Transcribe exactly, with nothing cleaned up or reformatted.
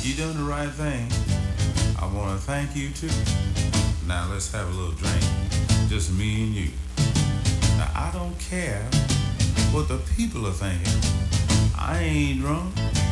You doing the right thing. I want to thank you too. Now let's have a little drink. Just me and you. Now I don't care what the people are thinking. I ain't drunk.